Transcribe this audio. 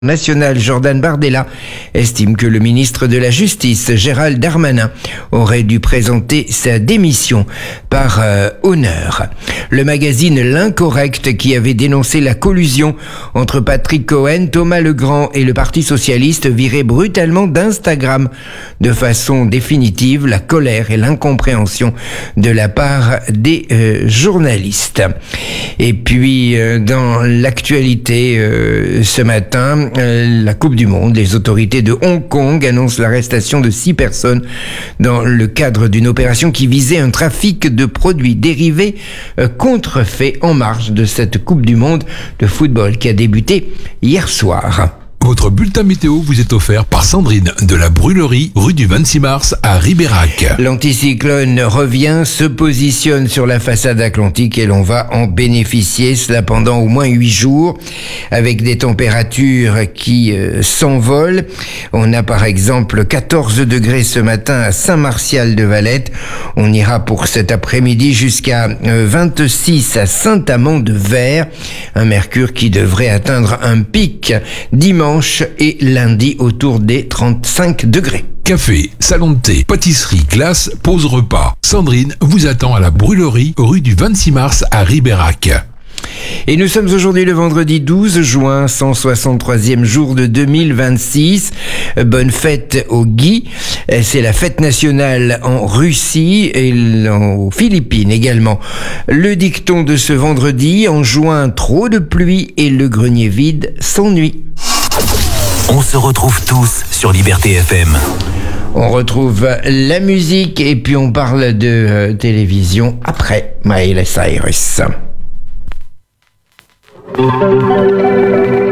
national Jordan Bardella estime que le ministre de la Justice Gérald Darmanin aurait dû présenter sa démission par honneur. Le magazine L'Incorrect, qui avait dénoncé la collusion entre Patrick Cohen, Thomas Legrand et le Parti socialiste, virait brutalement d'Instagram de façon définitive la colère et l'incompréhension de la part des journalistes. Et puis dans l'actualité ce matin, la Coupe du Monde, les autorités de Hong Kong annoncent l'arrestation de 6 personnes dans le cadre d'une opération qui visait un trafic de produits dérivés contrefaits en marge de cette Coupe du Monde de football qui a débuté hier soir. Votre bulletin météo vous est offert par Sandrine de la Brûlerie, rue du 26 mars à Ribérac. L'anticyclone revient, se positionne sur la façade atlantique et l'on va en bénéficier, cela pendant au moins 8 jours, avec des températures qui s'envolent. On a par exemple 14 degrés ce matin à Saint-Martial-de-Valette. On ira pour cet après-midi jusqu'à 26 à Saint-Amand-de-Verre. Un mercure qui devrait atteindre un pic dimanche et lundi autour des 35 degrés. Café, salon de thé, pâtisserie, glace, pause repas. Sandrine vous attend à la Brûlerie, rue du 26 mars à Ribérac. Et nous sommes aujourd'hui le vendredi 12 juin, 163e jour de 2026. Bonne fête aux Guy. C'est la fête nationale en Russie et aux Philippines également. Le dicton de ce vendredi: en juin, trop de pluie et le grenier vide s'ennuie. On se retrouve tous sur Liberté FM. On retrouve la musique et puis on parle de télévision après Miley Cyrus.